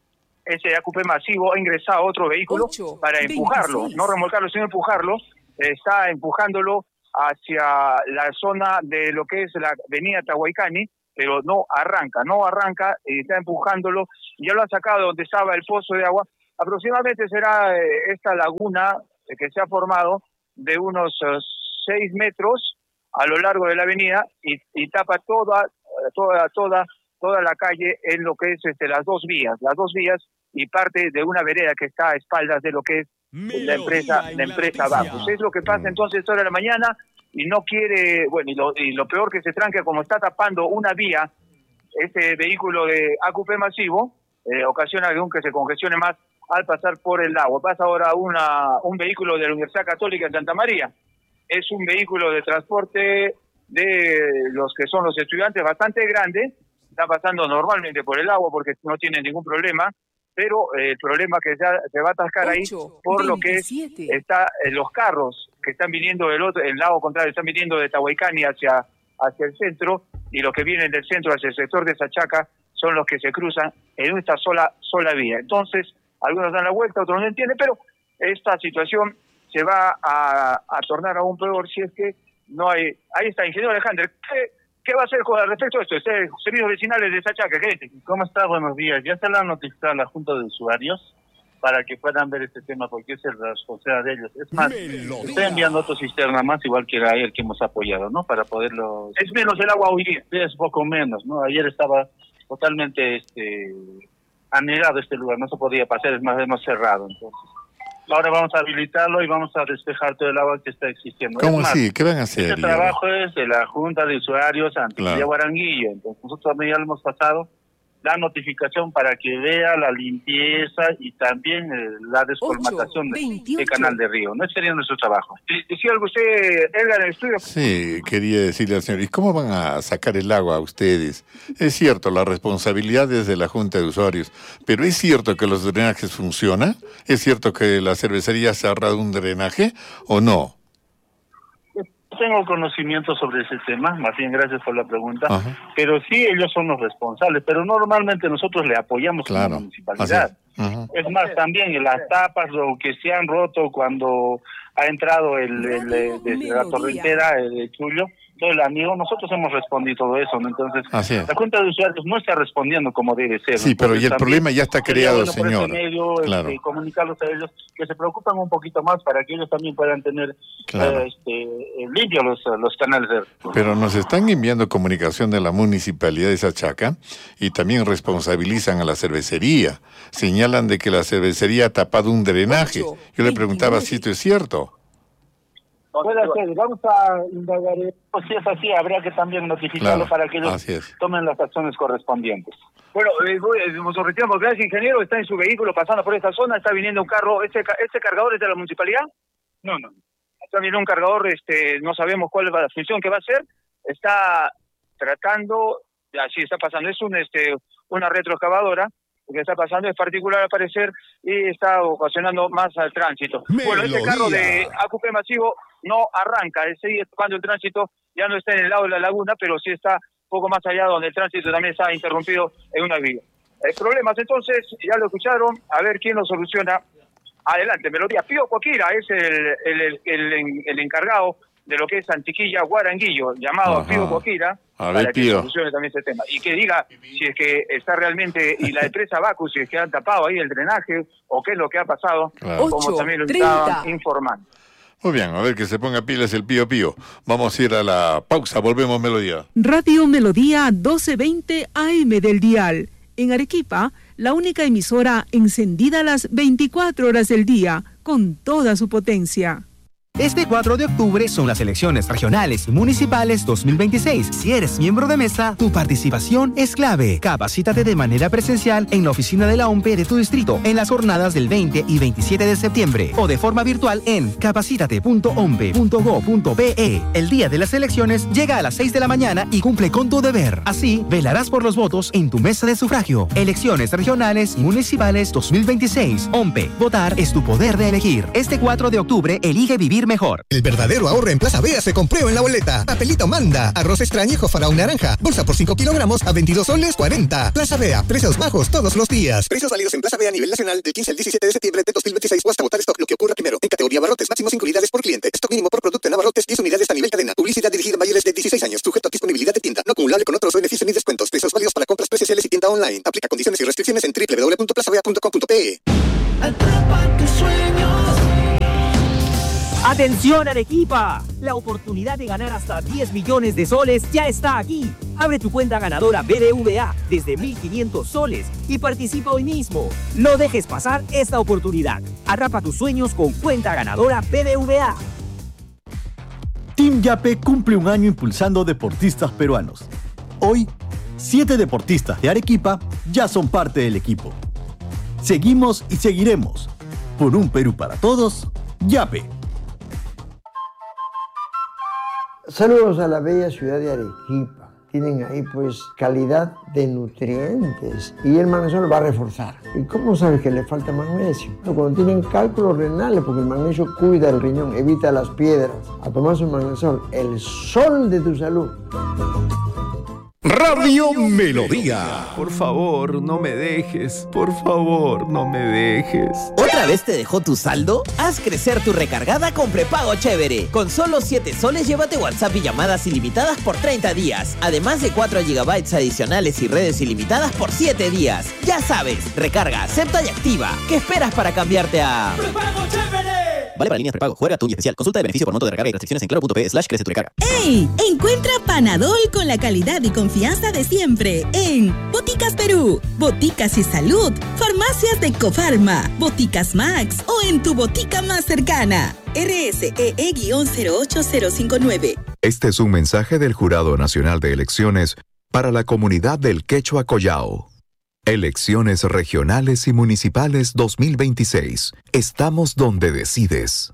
ese A Q P masivo ha ingresado a otro vehículo ocho, para empujarlo, veintiséis. No remolcarlo, sino empujarlo, está empujándolo hacia la zona de lo que es la avenida Tahuaycani, pero no arranca, no arranca, y está empujándolo, y ya lo han sacado donde estaba el pozo de agua. Aproximadamente será eh, esta laguna eh, que se ha formado de unos uh, seis metros a lo largo de la avenida y, y tapa toda, toda, toda, toda la calle en lo que es este, las dos vías, las dos vías y parte de una vereda que está a espaldas de lo que es la empresa, la empresa Bacus. Es lo que pasa entonces horas de la mañana y no quiere, bueno, y lo, y lo peor que se tranca, como está tapando una vía, este vehículo de A Q P masivo, eh, ocasiona aún que se congestione más al pasar por el lago. Pasa ahora una un vehículo de la Universidad Católica en Santa María. Es un vehículo de transporte de los que son los estudiantes bastante grande, está pasando normalmente por el agua porque no tiene ningún problema, pero eh, el problema que ya se va a atascar ahí por lo que es, está eh, los carros que están viniendo del otro, el lado contrario, están viniendo de Tahuaycani hacia, hacia el centro, y los que vienen del centro hacia el sector de Sachaca son los que se cruzan en esta sola, sola vía. Entonces, algunos dan la vuelta, otros no entienden, pero esta situación se va a, a tornar aún peor si es que no hay... Ahí está, ingeniero Alejandro, ¿qué, qué va a hacer con respecto a esto? Ustedes, servicios vecinales de Sachaca, ¿qué dice? ¿Cómo está? Buenos días. Ya se le han notificado a la Junta de Usuarios para que puedan ver este tema, porque es la responsabilidad de ellos. Es más, estoy enviando otro cisterna más, igual que era ayer que hemos apoyado, ¿no? Para poderlo... Es menos el agua hoy día. Es poco menos, ¿no? Ayer estaba totalmente este anegado este lugar, no se podía pasar, es más, hemos cerrado, entonces. Ahora vamos a habilitarlo y vamos a despejar todo el agua que está existiendo. ¿Cómo así? ¿Qué van a hacer? Este trabajo es de la Junta de Usuarios Antiquilla claro. Guaranguillo. Entonces nosotros también ya le hemos pasado la notificación para que vea la limpieza y también eh, la descolmatación del canal de río. No sería nuestro trabajo. ¿Decía algo usted, Edgar, en el estudio? Sí, quería decirle al señor, ¿y cómo van a sacar el agua a ustedes? Es cierto, la responsabilidad es de la Junta de Usuarios, pero ¿es cierto que los drenajes funcionan? ¿Es cierto que la cervecería ha cerrado un drenaje o no? Tengo conocimiento sobre ese tema, más bien gracias por la pregunta, ajá. Pero sí ellos son los responsables, pero normalmente nosotros le apoyamos claro. a la municipalidad. Es. es más, también en las tapas lo que se han roto cuando ha entrado el, el, el desde la torrentera el de Chullo, todo el amigo, nosotros hemos respondido todo eso, ¿no? Entonces, la Junta de Usuarios no está respondiendo como debe ser. Sí, pero y el problema ya está creado, bueno, señor. Por ese medio, claro. este, comunicarlos a ellos, que se preocupan un poquito más para que ellos también puedan tener claro. eh, este, limpios los, los canales de... Pero nos están enviando comunicación de la Municipalidad de Sachaca y también responsabilizan a la cervecería. Señalan de que la cervecería ha tapado un drenaje. Yo le preguntaba si esto es cierto. Vamos a indagar. Pues si es así, habría que también notificarlo claro, para que ellos tomen las acciones correspondientes. Bueno, eh, nos retiramos. Gracias, ingeniero. Está en su vehículo pasando por esta zona. Está viniendo un carro. ¿Este, este cargador es de la municipalidad? No, no. Está viniendo un cargador. Este, no sabemos cuál es la función que va a hacer. Está tratando. Así está pasando. Es un este una retroexcavadora. Lo que está pasando es particular al parecer y está ocasionando más al tránsito. Melodía. Bueno, este carro de A Q P masivo no arranca, sigue tocando el tránsito, ya no está en el lado de la laguna, pero sí está un poco más allá donde el tránsito también está interrumpido en una vía. Eh, problemas entonces, ya lo escucharon, a ver quién lo soluciona. Adelante, Melodía. Pío Coquira es el, el, el, el, el encargado de lo que es Antiquilla Guaranguillo, llamado Ajá. Pío Coquira, a ver, para que Pío. solucione también ese tema. Y que diga si es que está realmente, y la empresa Bacus, si es que han tapado ahí el drenaje, o qué es lo que ha pasado, claro. como también lo estaban informando. Muy bien, a ver que se ponga pilas el Pío Pío. Vamos a ir a la pausa, volvemos Melodía. Radio Melodía doce veinte A M del dial. En Arequipa, la única emisora encendida las veinticuatro horas del día, con toda su potencia. Este cuatro de octubre son las elecciones regionales y municipales dos mil veintiséis. Si eres miembro de mesa, tu participación es clave. Capacítate de manera presencial en la oficina de la O M P E de tu distrito en las jornadas del veinte y veintisiete de septiembre o de forma virtual en capacítate punto ompe punto go punto pe. El día de las elecciones llega a las seis de la mañana y cumple con tu deber. Así, velarás por los votos en tu mesa de sufragio. Elecciones regionales y municipales dos mil veintiséis. O M P E. Votar es tu poder de elegir. Este cuatro de octubre, elige vivir mejor. El verdadero ahorro en Plaza Vea se compró en la boleta. Papelito Manda, arroz extrañejo faraón naranja, bolsa por cinco kilogramos a veintidós soles cuarenta. Plaza Vea, precios bajos todos los días. Precios válidos en Plaza Vea a nivel nacional del quince al diecisiete de septiembre de dos mil veintiséis o hasta votar stock, lo que ocurra primero. En categoría abarrotes, máximo cinco unidades por cliente. Stock mínimo por producto en abarrotes, diez unidades a nivel cadena. Publicidad dirigida a mayores de dieciséis años, sujeto a disponibilidad de tienda. No acumulable con otros beneficios ni descuentos. Precios válidos para compras presenciales y tienda online. Aplica condiciones y restricciones en doble u doble u doble u punto plaza vea punto com punto pe. Atrapa tus sueños. ¡Atención, Arequipa! La oportunidad de ganar hasta diez millones de soles ya está aquí. Abre tu cuenta ganadora B B V A desde mil quinientos soles y participa hoy mismo. No dejes pasar esta oportunidad. Atrapa tus sueños con cuenta ganadora B B V A. Team Yape cumple un año impulsando deportistas peruanos. Hoy, siete deportistas de Arequipa ya son parte del equipo. Seguimos y seguiremos. Por un Perú para todos, Yape. Saludos a la bella ciudad de Arequipa. Tienen ahí pues calidad de nutrientes y el magnesio va a reforzar. ¿Y cómo sabes que le falta magnesio? Cuando tienen cálculos renales, porque el magnesio cuida el riñón, evita las piedras. A tomar su magnesio, el sol de tu salud. Radio Melodía. Por favor, no me dejes. Por favor, no me dejes. ¿Otra vez te dejó tu saldo? Haz crecer tu recargada con prepago chévere. Con solo siete soles llévate WhatsApp y llamadas ilimitadas por treinta días. Además de cuatro gigabytes adicionales y redes ilimitadas por siete días. Ya sabes, recarga, acepta y activa. ¿Qué esperas para cambiarte a ¡Prepago chévere! Vale para líneas prepago. Juega tú y especial. Consulta de beneficio por monto de recarga y restricciones en claro punto pe slash crece tu recarga. ¡Ey! Encuentra Panadol con la calidad y confianza de siempre en Boticas Perú, Boticas y Salud, Farmacias de Cofarma, Boticas Max o en tu botica más cercana. R S E E cero ocho cero cinco nueve. Este es un mensaje del Jurado Nacional de Elecciones para la comunidad del Quechua Collao. Elecciones regionales y municipales dos mil veintiséis. Estamos donde decides.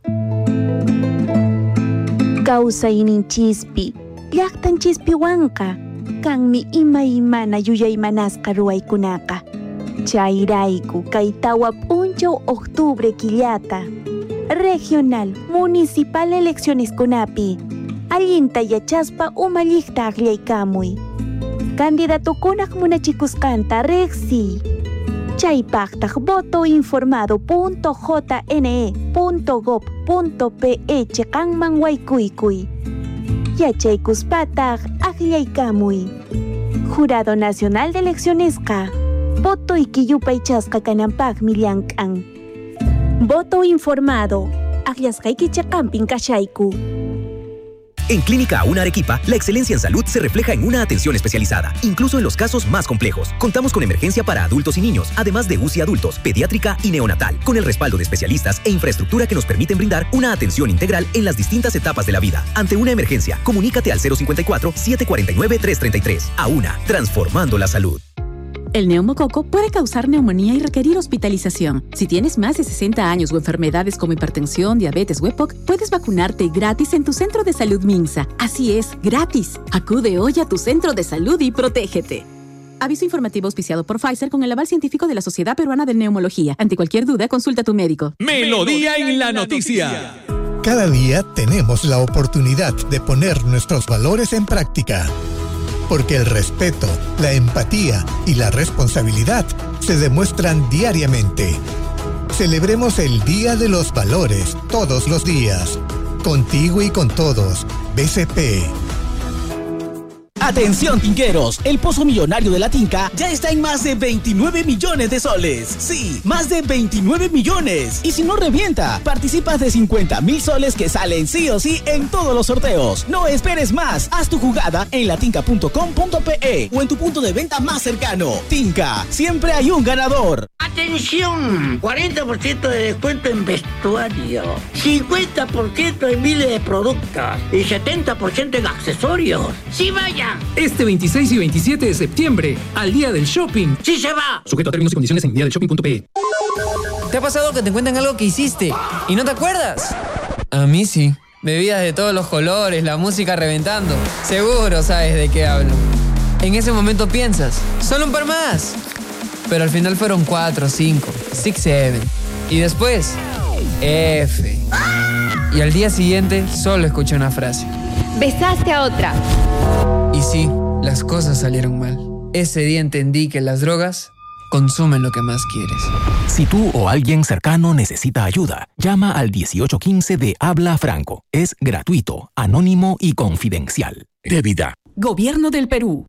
Causa inin chispi, llaqtan chispiwanka, kanmi ima imana yuyaymanasqa ruwaykunaqa. Chayrayku kaytawa punchaw octubre killata. Regional, municipal elecciones kunapi. Allinta yachaspa umalliqta aqllaykamuy. Candidatukunaq munachikusqanta riqsiy. Chaypaqtaq voto informado punto jne punto gob punto pe chiqanman waykuykuy. Yachaykuspataq aqllaykamuy. Jurado Nacional de Eleccionesqa voto iquiyupay chasqa kananpaqmi llank'an. Voto informado. Aqllasqayki chiqanpin kashayku. En Clínica A U N A Arequipa, la excelencia en salud se refleja en una atención especializada, incluso en los casos más complejos. Contamos con emergencia para adultos y niños, además de U C I adultos, pediátrica y neonatal, con el respaldo de especialistas e infraestructura que nos permiten brindar una atención integral en las distintas etapas de la vida. Ante una emergencia, comunícate al cero cincuenta y cuatro, setecientos cuarenta y nueve, trescientos treinta y tres. A U N A, transformando la salud. El neumococo puede causar neumonía y requerir hospitalización. Si tienes más de sesenta años o enfermedades como hipertensión, diabetes o E P O C, puedes vacunarte gratis en tu centro de salud Minsa. Así es, gratis. Acude hoy a tu centro de salud y protégete. Aviso informativo auspiciado por Pfizer con el aval científico de la Sociedad Peruana de Neumología. Ante cualquier duda, consulta a tu médico. Melodía en la noticia. Cada día tenemos la oportunidad de poner nuestros valores en práctica. Porque el respeto, la empatía y la responsabilidad se demuestran diariamente. Celebremos el Día de los Valores todos los días. Contigo y con todos. B C P. Atención tinqueros, el pozo millonario de la Tinca ya está en más de veintinueve millones de soles. Sí, más de veintinueve millones. Y si no revienta, participas de cincuenta mil soles que salen sí o sí en todos los sorteos. No esperes más, haz tu jugada en latinca punto com punto pe o en tu punto de venta más cercano. Tinca, siempre hay un ganador. ¡Atención! cuarenta por ciento de descuento en vestuario, cincuenta por ciento en miles de productos y setenta por ciento en accesorios. ¡Sí vaya! Este veintiséis y veintisiete de septiembre, al día del shopping. ¡Sí se va! Sujeto a términos y condiciones en día del shopping punto pe. ¿Te ha pasado que te cuentan algo que hiciste y no te acuerdas? A mí sí. Bebidas de todos los colores, la música reventando. Seguro sabes de qué hablo. En ese momento piensas, solo un par más. Pero al final fueron cuatro, cinco, six, seven. Y después, F. Y al día siguiente solo escuché una frase. Besaste a otra. Y sí, las cosas salieron mal. Ese día entendí que las drogas consumen lo que más quieres. Si tú o alguien cercano necesita ayuda, llama al dieciocho quince de Habla Franco. Es gratuito, anónimo y confidencial. Débida. Gobierno del Perú.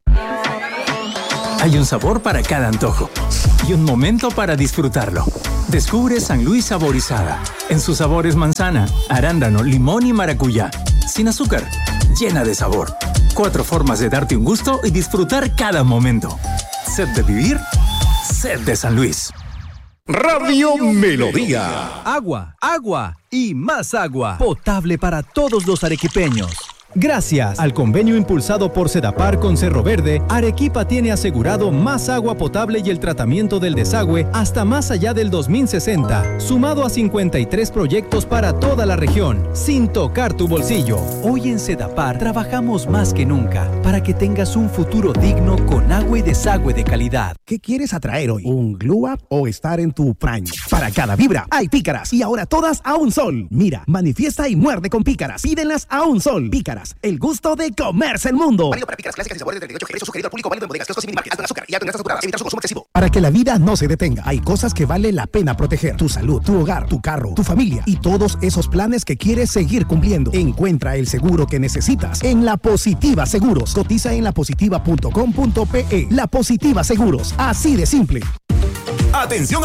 Hay un sabor para cada antojo y un momento para disfrutarlo. Descubre San Luis Saborizada. En sus sabores manzana, arándano, limón y maracuyá. Sin azúcar, llena de sabor. Cuatro formas de darte un gusto y disfrutar cada momento. Sed de vivir, sed de San Luis. Radio Melodía. Agua, agua y más agua. Potable para todos los arequipeños. Gracias al convenio impulsado por Sedapar con Cerro Verde, Arequipa tiene asegurado más agua potable y el tratamiento del desagüe hasta más allá del dos mil sesenta, sumado a cincuenta y tres proyectos para toda la región, sin tocar tu bolsillo. Hoy en Sedapar trabajamos más que nunca para que tengas un futuro digno con agua y desagüe de calidad. ¿Qué quieres atraer hoy? ¿Un Glow Up o estar en tu prime? Para cada vibra hay pícaras y ahora todas a un sol. Mira, manifiesta y muerde con pícaras. Pídenlas a un sol. Pícaras. El gusto de comerse el mundo. Válido para pícaras clásicas y sabores de treinta y ocho Jerez, sugerido al público, válido en bodegas, kioscos y minimarket. Alto en azúcar y alto en grasas saturadas. Evitar su consumo excesivo. Para que la vida no se detenga, hay cosas que vale la pena proteger. Tu salud, tu hogar, tu carro, tu familia y todos esos planes que quieres seguir cumpliendo. Encuentra el seguro que necesitas en La Positiva Seguros. Cotiza en la positiva punto com punto pe. La Positiva Seguros. Así de simple. Atención